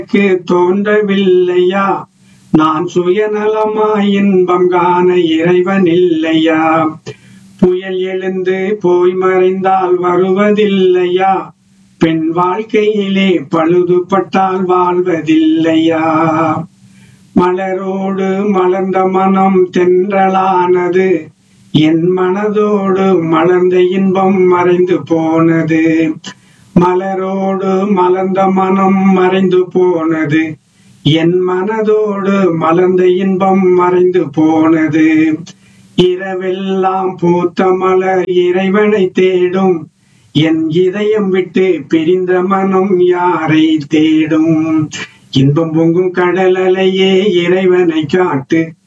எனக்கு தோன்றவில்லையா? நான் சுயநலமாய் இன்பம் காண இறைவன் இல்லையா? புயல் எழுந்து போய் மறைந்தால் வருவதில்லையா? பெண் வாழ்க்கையிலே பழுதுபட்டால் வாழ்வதில்லையா? மலரோடு மலர்ந்த மனம் தென்றலானது, என் மனதோடு மலர்ந்த இன்பம் மறைந்து போனது. மலரோடு மலர்ந்த மனம் மறைந்து போனது, என் மனதோடு மலர்ந்த இன்பம் மறைந்து போனது. இரவெல்லாம் பூத்த மலர் இறைவனை தேடும், என் இதயம் விட்டு பிரிந்த மனம் யாரை தேடும்? இன்பம் பொங்கும் கடல் அலையே இறைவனை காட்டு,